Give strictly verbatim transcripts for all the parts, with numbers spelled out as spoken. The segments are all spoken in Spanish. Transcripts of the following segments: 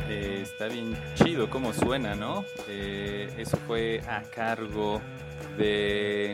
Eh, está bien chido cómo suena, ¿no? Eh, eso fue a cargo de... eh,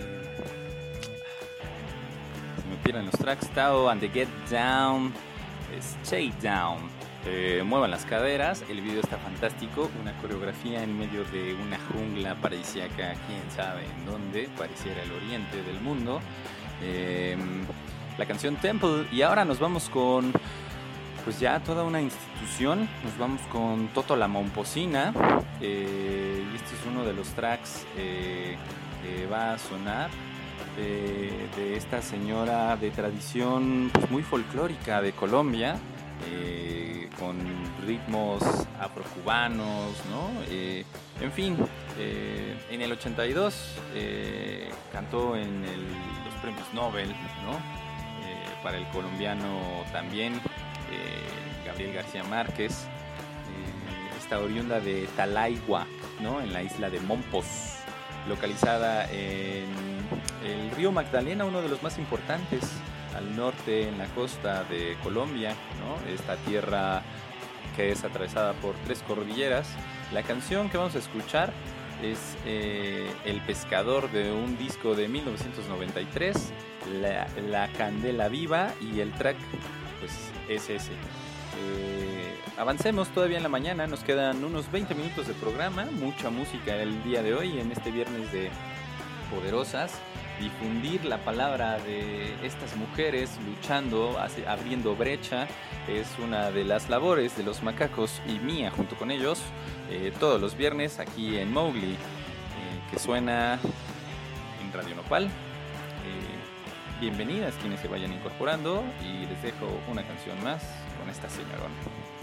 se me pierden los tracks. Tao and the Get Down, Stay Down. Eh, muevan las caderas, el video está fantástico, una coreografía en medio de una jungla paradisíaca, quién sabe en dónde, pareciera el oriente del mundo. Eh, la canción Temple, y ahora nos vamos con pues ya toda una institución, nos vamos con Toto la Momposina, eh, y este es uno de los tracks eh, que va a sonar eh, de esta señora de tradición pues, muy folclórica de Colombia, eh, con ritmos afrocubanos, ¿no? Eh, en fin, eh, en el ochenta y dos eh, cantó en el, los premios Nobel, ¿no? Eh, para el colombiano también, eh, Gabriel García Márquez, eh, está oriunda de Talaigua, ¿no? En la isla de Mompos, localizada en el río Magdalena, uno de los más importantes al norte en la costa de Colombia, ¿no? Esta tierra que es atravesada por tres cordilleras. La canción que vamos a escuchar es eh, El Pescador, de un disco de mil novecientos noventa y tres, La, La Candela Viva, y el track pues es ese. Eh, avancemos todavía en la mañana, nos quedan unos veinte minutos de programa, mucha música el día de hoy en este viernes de Poderosas. Difundir la palabra de estas mujeres luchando, abriendo brecha, es una de las labores de los macacos y mía junto con ellos, eh, todos los viernes aquí en Mowgli, eh, que suena en Radio Nopal. Eh, bienvenidas quienes se vayan incorporando, y les dejo una canción más con esta señorona.